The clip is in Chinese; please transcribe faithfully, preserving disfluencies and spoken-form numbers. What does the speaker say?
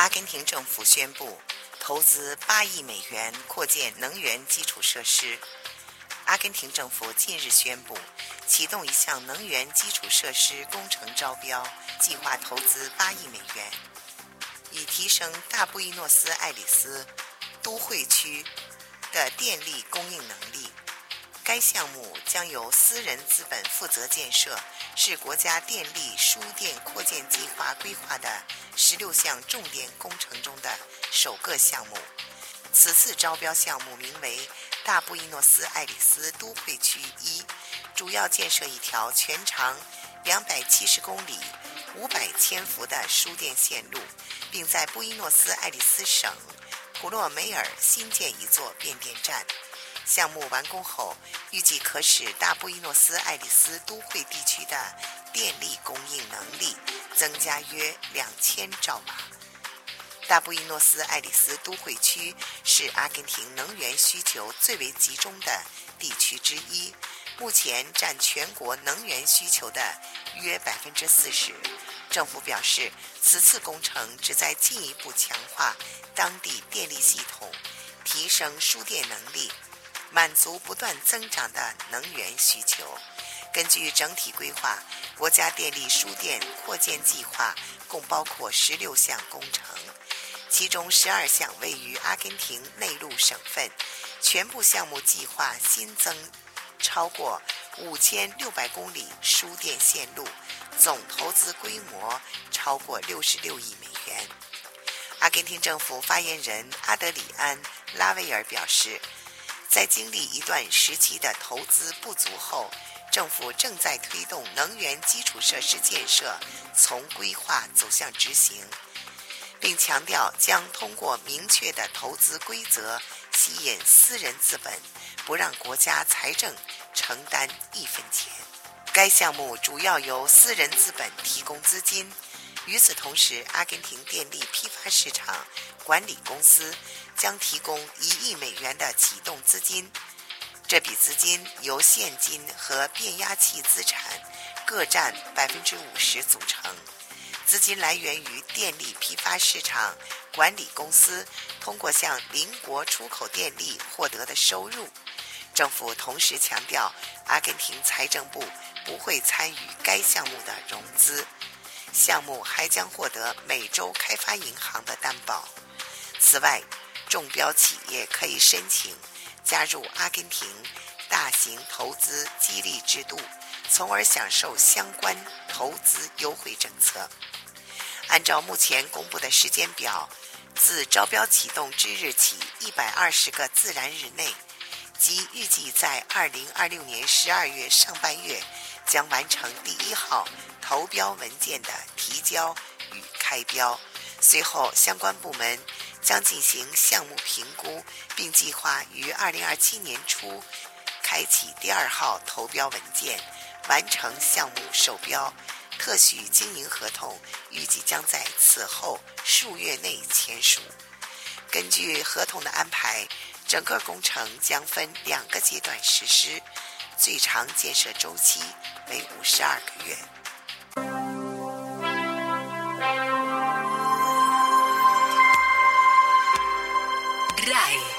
根廷政府宣布投资八亿美元扩建能源基础设施。阿根廷政府近日宣布启动一项能源基础设施工程招标，计划投资八亿美元，以提升大布宜诺斯艾利斯都会区的电力供应能力。该项目将由私人资本负责建设，是国家电力输电扩建计划规划的十六项重点工程中的首个项目。此次招标项目名为大布宜诺斯艾利斯都会区一，主要建设一条全长两百七十公里、五百千伏的输电线路，并在布宜诺斯艾利斯省普洛梅尔新建一座变电站。项目完工后，预计可使大布宜诺斯艾利斯都会地区的电力供应能力增加约两千兆瓦。大布宜诺斯艾利斯都会区是阿根廷能源需求最为集中的地区之一，目前占全国能源需求的约百分之四十。政府表示，此次工程旨在进一步强化当地电力系统，提升输电能力，满足不断增长的能源需求。根据整体规划，国家电力输电扩建计划共包括十六项工程，其中十二项位于阿根廷内陆省份，全部项目计划新增超过五千六百公里输电线路，总投资规模超过六十六亿美元。阿根廷政府发言人阿德里安·拉维尔表示，在经历一段时期的投资不足后，政府正在推动能源基础设施建设从规划走向执行，并强调将通过明确的投资规则吸引私人资本，不让国家财政承担一分钱。该项目主要由私人资本提供资金。与此同时，阿根廷电力批发市场管理公司将提供一亿美元的启动资金，这笔资金由现金和变压器资产各占百分之五十组成。资金来源于电力批发市场管理公司通过向邻国出口电力获得的收入。政府同时强调，阿根廷财政部不会参与该项目的融资。项目还将获得美洲开发银行的担保。此外，中标企业可以申请加入阿根廷大型投资激励制度，从而享受相关投资优惠政策。按照目前公布的时间表，自招标启动之日起一百二十个自然日内，即预计在二零二六年十二月上半月将完成第一号投标文件的提交与开标。随后相关部门将进行项目评估，并计划于二零二七年初开启第二号投标文件，完成项目授标。特许经营合同预计将在此后数月内签署。根据合同的安排，整个工程将分两个阶段实施，最长建设周期为五十二个月。